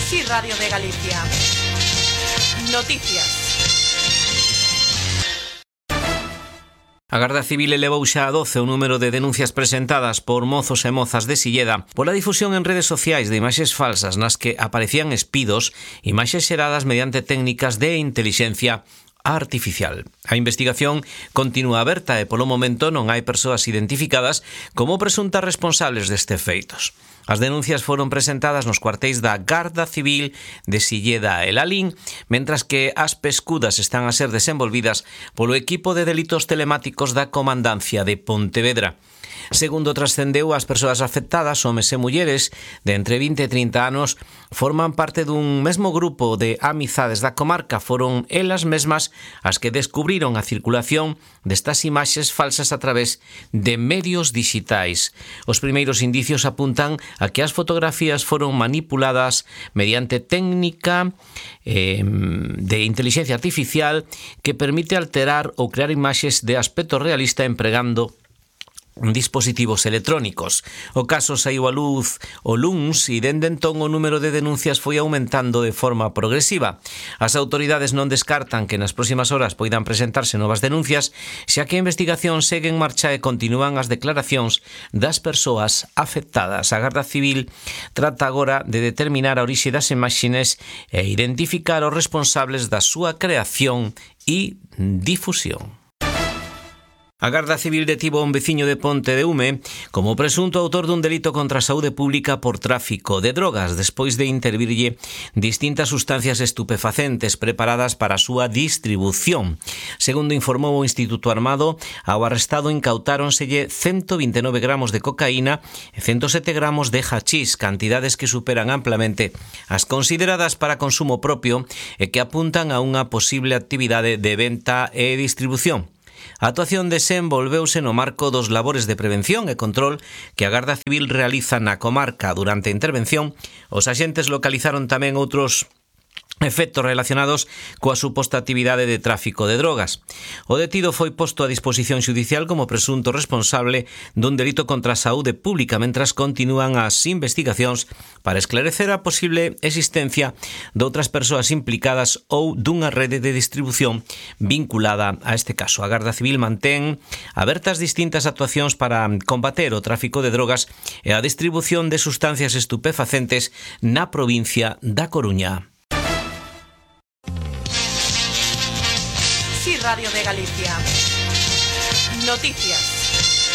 Sí, Radio de Galicia. Noticias. A Garda Civil elevou xa a 12 o número de denuncias presentadas por mozos e mozas de Silleda pola difusión en redes sociais de imaxes falsas nas que aparecían espidos, imaxes xeradas mediante técnicas de intelixencia artificial. A investigación continúa aberta e polo momento non hai persoas identificadas como presuntas responsables destes feitos. As denuncias foron presentadas nos cuartéis da Garda Civil de Silleda e Lalín, mentras que as pescudas están a ser desenvolvidas polo equipo de delitos telemáticos da Comandancia de Pontevedra. Segundo trascendeu, as persoas afectadas, homes e mulleres de entre 20 e 30 anos, forman parte dun mesmo grupo de amizades da comarca. Foron elas mesmas as que descubriron a circulación destas imaxes falsas a través de medios digitais. Os primeiros indicios apuntan a que as fotografías foron manipuladas mediante técnica de inteligencia artificial que permite alterar ou crear imaxes de aspecto realista empregando dispositivos electrónicos. O caso saiu a luz o luns e dende entón o número de denuncias foi aumentando de forma progresiva. As autoridades non descartan que nas próximas horas poidan presentarse novas denuncias, xa que a investigación segue en marcha e continúan as declaracións das persoas afectadas. A Garda Civil trata agora de determinar a orixe das imaxes e identificar os responsables da súa creación e difusión. A Garda Civil detivo a un veciño de Ponte de Ume como presunto autor dun delito contra a saúde pública por tráfico de drogas, despois de intervirlle distintas sustancias estupefacentes preparadas para a súa distribución. Segundo informou o Instituto Armado, ao arrestado incautáronselle 129 gramos de cocaína e 107 gramos de hachís, cantidades que superan amplamente as consideradas para consumo propio e que apuntan a unha posible actividade de venta e distribución. A actuación desenvolveuse no marco dos labores de prevención e control que a Garda Civil realiza na comarca. Durante a intervención, os axentes localizaron tamén outros efectos relacionados coa suposta actividade de tráfico de drogas. O detido foi posto a disposición xudicial como presunto responsable dun delito contra a saúde pública, mentras continúan as investigacións para esclarecer a posible existencia de outras persoas implicadas ou dunha rede de distribución vinculada a este caso. A Garda Civil mantén abertas distintas actuacións para combater o tráfico de drogas e a distribución de sustancias estupefacentes na provincia da Coruña. Sí, Radio de Galicia. Noticias.